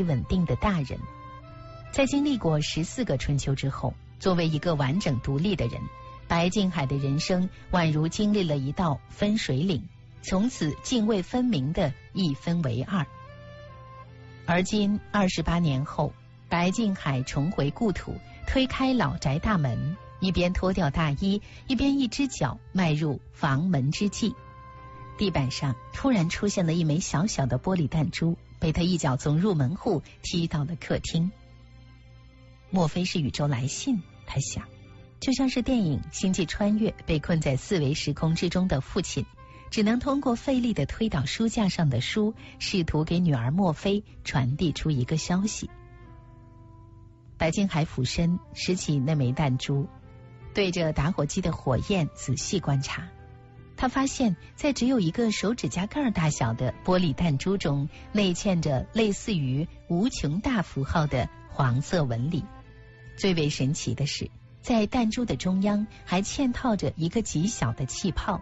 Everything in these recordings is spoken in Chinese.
稳定的大人。在经历过14个春秋之后，作为一个完整独立的人，白敬海的人生宛如经历了一道分水岭，从此泾渭分明的一分为二。而今28年后，白敬海重回故土，推开老宅大门，一边脱掉大衣，一边一只脚迈入房门之际，地板上突然出现了一枚小小的玻璃弹珠，被他一脚从入门户踢到了客厅。莫非是宇宙来信？他想，就像是电影《星际穿越》被困在4维时空之中的父亲，只能通过费力地推倒书架上的书，试图给女儿莫非传递出一个消息。白敬海俯身拾起那枚弹珠，对着打火机的火焰仔细观察。他发现在只有一个手指甲盖大小的玻璃弹珠中，内嵌着类似于无穷大符号的黄色纹理。最为神奇的是，在弹珠的中央还嵌套着一个极小的气泡。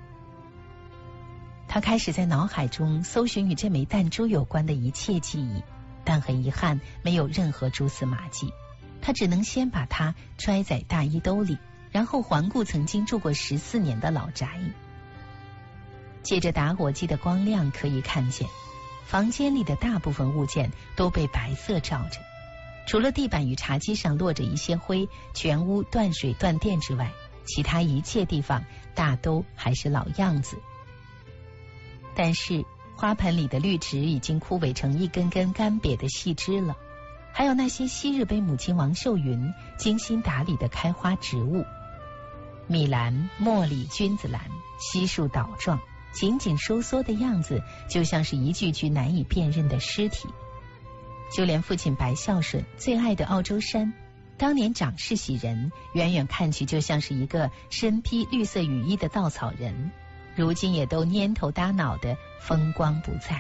他开始在脑海中搜寻与这枚弹珠有关的一切记忆，但很遗憾没有任何蛛丝马迹。他只能先把它揣在大衣兜里，然后环顾曾经住过14年的老宅。借着打火机的光亮，可以看见房间里的大部分物件都被白色照着，除了地板与茶几上落着一些灰，全屋断水断电之外，其他一切地方大都还是老样子。但是花盆里的绿植已经枯萎成一根根干瘪的细枝了，还有那些昔日被母亲王秀云精心打理的开花植物，米兰、茉莉、君子兰悉数倒状，紧紧收缩的样子就像是一具具难以辨认的尸体。就连父亲白孝顺最爱的澳洲山，当年长势喜人，远远看去就像是一个身披绿色雨衣的稻草人，如今也都蔫头耷脑的风光不再。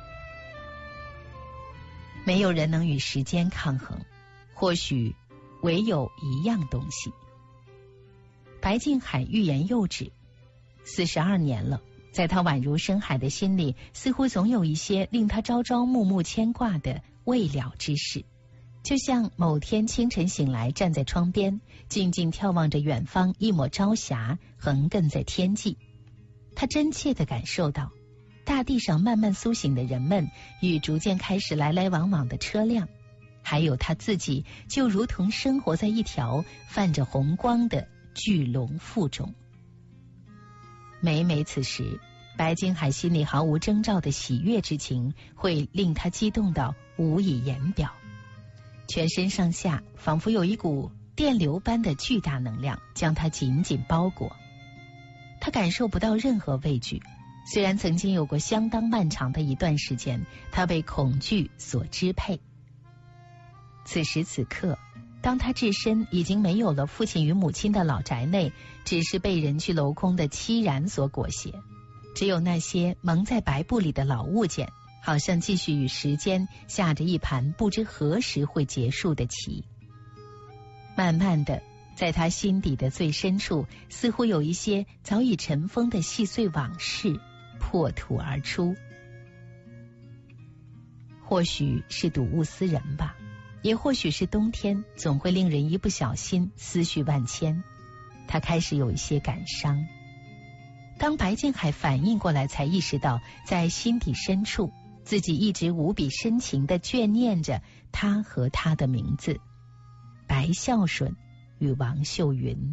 没有人能与时间抗衡，或许唯有一样东西。白敬海欲言又止，42年了，在他宛如深海的心里，似乎总有一些令他朝朝暮暮牵挂的未了之事。就像某天清晨醒来，站在窗边，静静眺望着远方一抹朝霞横亘在天际，他真切地感受到大地上慢慢苏醒的人们与逐渐开始来来往往的车辆，还有他自己就如同生活在一条泛着红光的巨龙腹中。每每此时，白敬海心里毫无征兆的喜悦之情会令他激动到无以言表，全身上下仿佛有一股电流般的巨大能量将他紧紧包裹。他感受不到任何畏惧，虽然曾经有过相当漫长的一段时间，他被恐惧所支配。此时此刻，当他置身已经没有了父亲与母亲的老宅内，只是被人去楼空的凄然所裹挟，只有那些蒙在白布里的老物件，好像继续与时间下着一盘不知何时会结束的棋。慢慢的，在他心底的最深处，似乎有一些早已尘封的细碎往事破土而出。或许是睹物思人吧，也或许是冬天总会令人一不小心思绪万千。他开始有一些感伤。当白敬海反应过来，才意识到在心底深处，自己一直无比深情地眷念着他和他的名字，白孝顺与王秀云。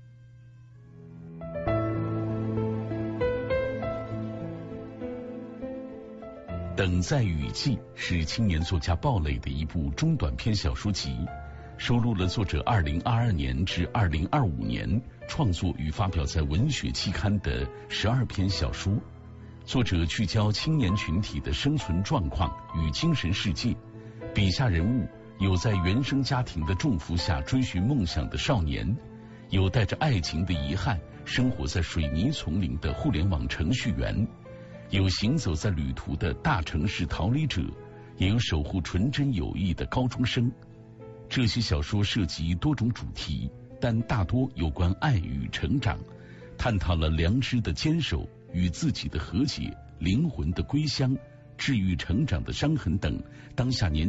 等在雨季是青年作家鲍蕾的一部中短篇小说集，收录了作者2022年至2025年创作与发表在文学期刊的12篇小说。作者聚焦青年群体的生存状况与精神世界，笔下人物有在原生家庭的重负下追寻梦想的少年，有带着爱情的遗憾生活在水泥丛林的互联网程序员，有行走在旅途的大城市逃离者，也有守护纯真友谊的高中生。这些小说涉及多种主题，但大多有关爱与成长，探讨了良知的坚守与自己的和解、灵魂的归乡、治愈成长的伤痕等当下年